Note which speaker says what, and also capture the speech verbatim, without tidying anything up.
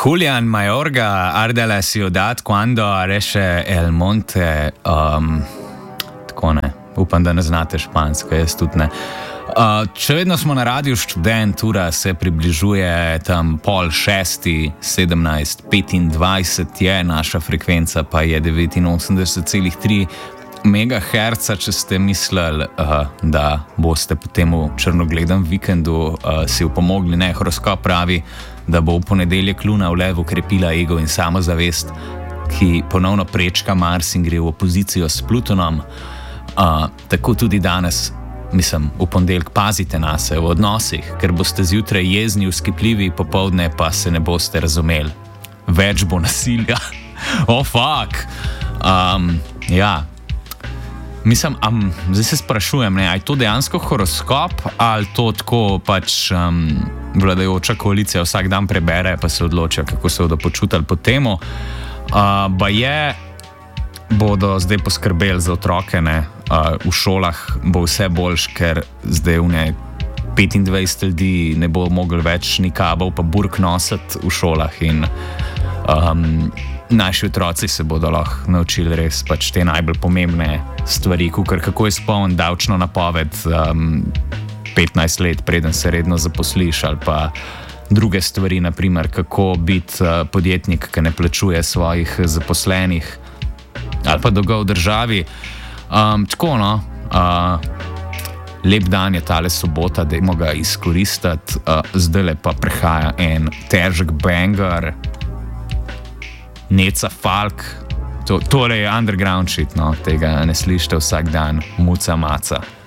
Speaker 1: Julian Mayorga arde la ciudad cuando reše el monte. Um, tako ne, upam, da ne znate špansko, jaz tudi ne. Uh, če vedno smo na radiju Študent, ura se približuje tam pol šesti, sedemnajst, petindvajset je, naša frekvenca pa je devetinosemdeset celih tri megaherca, če ste mislili, uh, da boste po temu črnogledem vikendu uh, si upomogli. Ne, horoskop pravi, da bo v ponedeljek luna v levu krepila ego in samozavest, ki ponovno prečka Mars in gre v opozicijo s Plutonom. Uh, tako tudi danes, mislim, v ponedeljek pazite nase v odnosih, ker boste zjutraj jezni, vzkipljivi, popoldne pa se ne boste razumeli. Več bo nasilja. Oh, fuck! Um, ja. Mislim, am, zdaj se sprašujem, ne, je to dejansko horoskop ali to tako pač um, vladajoča koalicija vsak dan prebere pa se odloča, kako se bodo počutili po temu. Uh, ba je, bodo zdaj poskrbeli za otroke, ne, uh, v šolah bo vse boljš, ker zdaj v ne petindvajset ljudi ne bo mogli več nikabov pa burk nositi v šolah in um, naši otroci se bodo lahko naučili res pač te najbolj pomembne stvari, kukor kako izpolniti davčno napoved um, petnajst let, preden se redno zaposliš, ali pa druge stvari, naprimer, kako biti uh, podjetnik, ki ne plačuje svojih zaposlenih, ali pa dolgov v državi. Um, tako, no, uh, lep dan je tale sobota, dajmo ga izkoristiti, uh, zdajle pa prehaja en težek banger, Neca Falk, to, tole je underground shit, no, tega ne slišite vsak dan, muca maca.